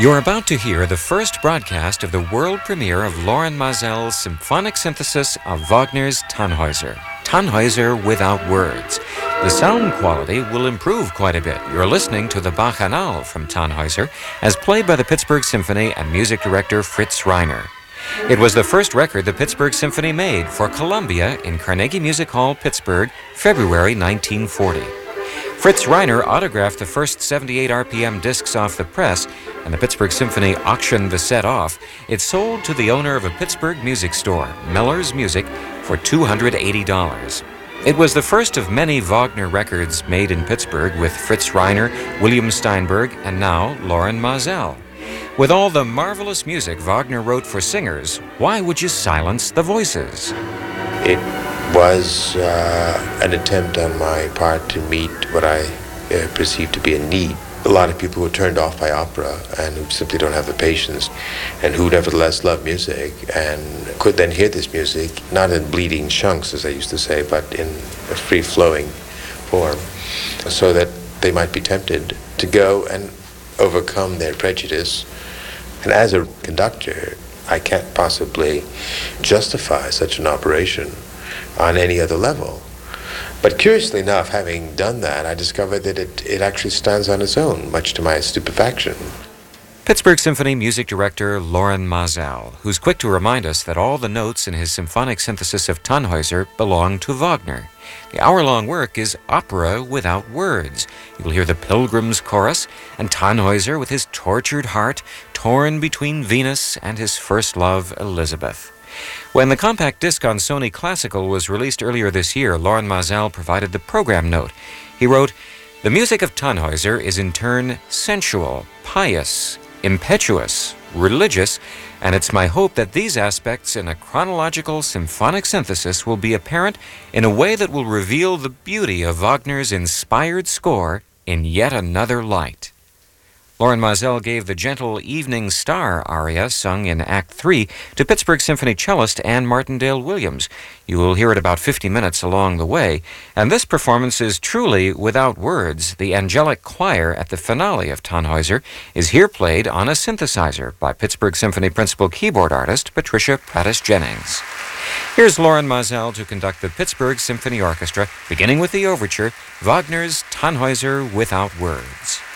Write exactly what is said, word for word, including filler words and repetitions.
You're about to hear the first broadcast of the world premiere of Lorin Maazel's symphonic synthesis of Wagner's Tannhäuser, Tannhäuser without words. The sound quality will improve quite a bit. You're listening to the Bacchanal from Tannhäuser as played by the Pittsburgh Symphony and music director Fritz Reiner. It was the first record the Pittsburgh Symphony made for Columbia in Carnegie Music Hall, Pittsburgh, February nineteen forty. Fritz Reiner autographed the first seventy-eight R P M discs off the press, and the Pittsburgh Symphony auctioned the set off. It sold to the owner of a Pittsburgh music store, Miller's Music, for two hundred eighty dollars. It was the first of many Wagner records made in Pittsburgh with Fritz Reiner, William Steinberg, and now Lorin Maazel. With all the marvelous music Wagner wrote for singers, why would you silence the voices? It was uh, an attempt on my part to meet what I uh, perceived to be a need. A lot of people who are turned off by opera and who simply don't have the patience and who nevertheless love music and could then hear this music, not in bleeding chunks, as I used to say, but in a free-flowing form, so that they might be tempted to go and overcome their prejudice. And as a conductor, I can't possibly justify such an operation on any other level. But curiously enough, having done that, I discovered that it, it actually stands on its own, much to my stupefaction. Pittsburgh Symphony music director Lorin Maazel, who's quick to remind us that all the notes in his symphonic synthesis of Tannhäuser belong to Wagner. The hour-long work is opera without words. You'll hear the Pilgrim's Chorus and Tannhäuser with his tortured heart, torn between Venus and his first love, Elizabeth. When the compact disc on Sony Classical was released earlier this year, Lorin Maazel provided the program note. He wrote, "The music of Tannhäuser is in turn sensual, pious, impetuous, religious, and it's my hope that these aspects in a chronological symphonic synthesis will be apparent in a way that will reveal the beauty of Wagner's inspired score in yet another light." Lorin Maazel gave the gentle Evening Star aria sung in Act three to Pittsburgh Symphony cellist Anne Martindale Williams. You will hear it about fifty minutes along the way, and this performance is truly without words. The angelic choir at the finale of Tannhäuser is here played on a synthesizer by Pittsburgh Symphony principal keyboard artist Patricia Prattis-Jennings. Here's Lorin Maazel to conduct the Pittsburgh Symphony Orchestra, beginning with the overture, Wagner's Tannhäuser without words.